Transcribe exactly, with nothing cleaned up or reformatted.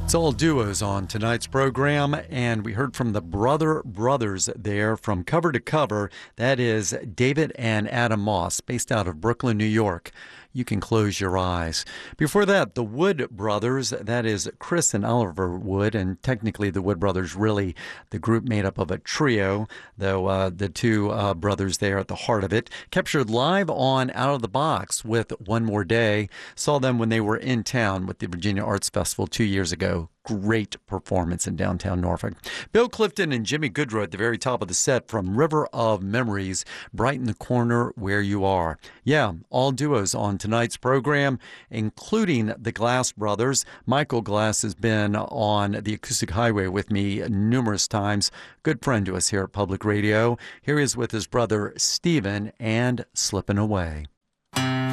It's all duos on tonight's program, and we heard from the Brother Brothers there from Cover to Cover. That is David and Adam Moss, based out of Brooklyn, New York. You Can Close Your Eyes. Before that, the Wood Brothers, that is Chris and Oliver Wood, and technically the Wood Brothers really the group made up of a trio, though uh, the two uh, brothers there at the heart of it. Captured live on Out of the Box with One More Day. Saw them when they were in town with the Virginia Arts Festival two years ago. Great performance in downtown Norfolk. Bill Clifton and Jimmy Goodrow at the very top of the set from River of Memories, Brighten the Corner Where You Are. Yeah, all duos on tonight's program, including the Glass Brothers. Michael Glass has been on the Acoustic Highway with me numerous times. Good friend to us here at Public Radio. Here he is with his brother Stephen and Slippin' Away.